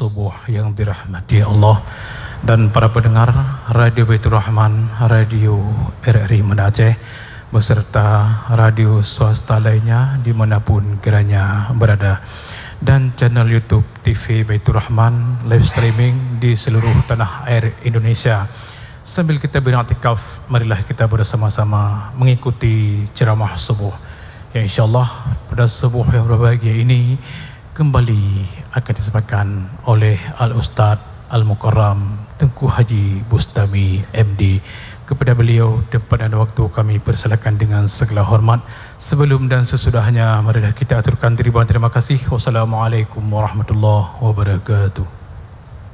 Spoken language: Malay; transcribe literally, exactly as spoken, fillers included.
subuh yang dirahmati Allah dan para pendengar Radio Baitur Rahman, Radio R R I Banda Aceh beserta radio swasta lainnya dimanapun kiranya berada, dan channel YouTube T V Baitur Rahman live streaming di seluruh tanah air Indonesia. Sambil kita beriktikaf, marilah kita bersama-sama mengikuti ceramah subuh yang insyaAllah pada subuh yang berbahagia ini kembali akan disampaikan oleh Al-Ustaz Al-Mukarram Tengku Haji Bustami M D. Kepada beliau dan pada waktu kami persilakan dengan segala hormat. Sebelum dan sesudahnya marilah kita aturkan diri. Terima kasih. Wassalamualaikum warahmatullahi wabarakatuh.